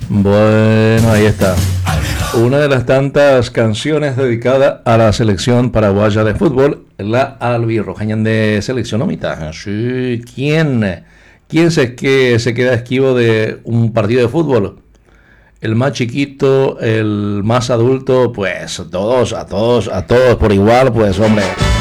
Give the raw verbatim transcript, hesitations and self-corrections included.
Bueno, ahí está. Una de las tantas canciones dedicadas a la selección paraguaya de fútbol, la albirrojeña de selección omita. Sí, ¿quién? ¿Quién se, que se queda esquivo de un partido de fútbol? El más chiquito, el más adulto, pues todos, a todos, a todos por igual, pues hombre.